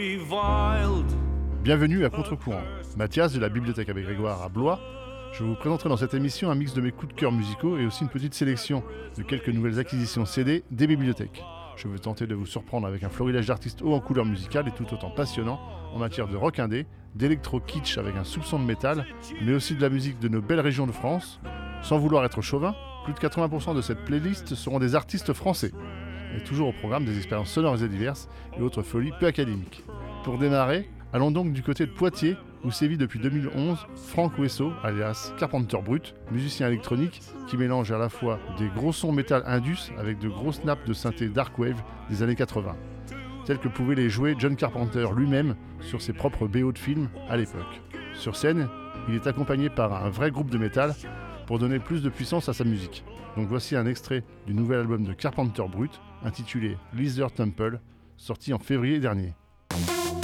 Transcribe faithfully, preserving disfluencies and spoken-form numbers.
Bienvenue à Contre-Courant. Mathias de la Bibliothèque Abbé Grégoire à Blois. Je vous présenterai dans cette émission un mix de mes coups de cœur musicaux et aussi une petite sélection de quelques nouvelles acquisitions C D des bibliothèques. Je veux tenter de vous surprendre avec un florilège d'artistes haut en couleurs musicales et tout autant passionnant en matière de rock indé, d'électro-kitsch avec un soupçon de métal, mais aussi de la musique de nos belles régions de France. Sans vouloir être chauvin, plus de quatre-vingts pour cent de cette playlist seront des artistes français. Et toujours au programme des expériences sonores et diverses et autres folies peu académiques. Pour démarrer, allons donc du côté de Poitiers, où sévit depuis deux mille onze Franck Wesso, alias Carpenter Brut, musicien électronique qui mélange à la fois des gros sons métal indus avec de grosses nappes de synthé dark wave des années quatre-vingts, tels que pouvait les jouer John Carpenter lui-même sur ses propres B O de films à l'époque. Sur scène, il est accompagné par un vrai groupe de métal pour donner plus de puissance à sa musique. Donc voici un extrait du nouvel album de Carpenter Brut, intitulé Leather Temple, sorti en février dernier.